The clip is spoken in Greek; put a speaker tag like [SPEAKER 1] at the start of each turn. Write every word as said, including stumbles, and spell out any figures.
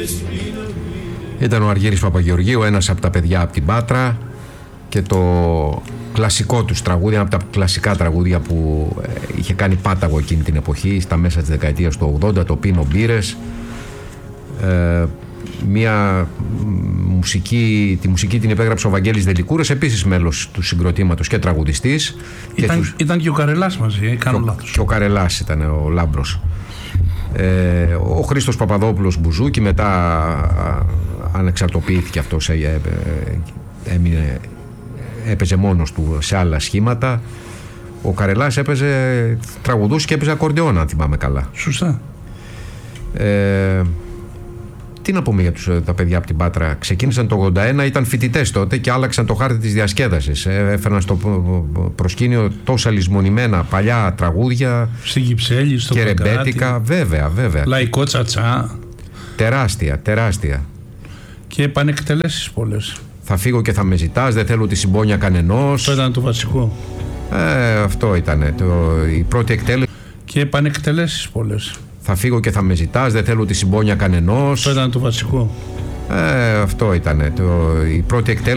[SPEAKER 1] Ήταν ο Αργύρης Παπαγεωργίου, ένας από τα παιδιά από την Πάτρα, και το κλασικό τους τραγούδι, ένα από τα κλασικά τραγούδια που είχε κάνει πάταγο εκείνη την εποχή, στα μέσα της δεκαετίας του ογδόντα, το Πίνο Μπύρες. Ε, μια μουσική, τη μουσική την υπέγραψε ο Βαγγέλης Δελικούρας, επίσης μέλος του συγκροτήματος και τραγουδιστής.
[SPEAKER 2] Ήταν και, τους...
[SPEAKER 1] ήταν
[SPEAKER 2] και ο Καρελάς μαζί, ή κάνω λάθος?
[SPEAKER 1] Και ο Καρελάς ήταν ο Λάμπρος. Ε, ο Χρήστος Παπαδόπουλος μπουζούκι, μετά ανεξαρτοποιήθηκε αυτός, ε, ε, έμεινε, έπαιζε μόνος του σε άλλα σχήματα. Ο Καρελάς έπαιζε, τραγουδούσε και έπαιζε ακορντεόν, αν θυμάμαι καλά.
[SPEAKER 2] Σωστά.
[SPEAKER 1] Ε, τι να πούμε για τους, τα παιδιά από την Πάτρα? Ξεκίνησαν το ογδόντα ένα, ήταν φοιτητές τότε και άλλαξαν το χάρτη της διασκέδασης. Ε, έφεραν στο προσκήνιο τόσα λησμονημένα παλιά τραγούδια.
[SPEAKER 2] Στην Κυψέλη, στο Παγκράτη.
[SPEAKER 1] Και ρεμπέτικα, βέβαια, βέβαια.
[SPEAKER 2] Λαϊκό τσατσά.
[SPEAKER 1] Τεράστια, τεράστια.
[SPEAKER 2] Και επανεκτελέσεις πολλές.
[SPEAKER 1] Θα φύγω και θα με ζητάς, δεν θέλω τη συμπόνια κανενός.
[SPEAKER 2] Αυτό ήταν το βασικό.
[SPEAKER 1] Ε, αυτό ήταν το, η πρώτη εκτέλεση.
[SPEAKER 2] Και επανεκτελέσεις πολλές.
[SPEAKER 1] Θα φύγω και θα με ζητάς, δεν θέλω τη συμπόνια κανενός.
[SPEAKER 2] Αυτό ήταν το βασικό.
[SPEAKER 1] Ε, αυτό ήταν το, η πρώτη εκτέλεση.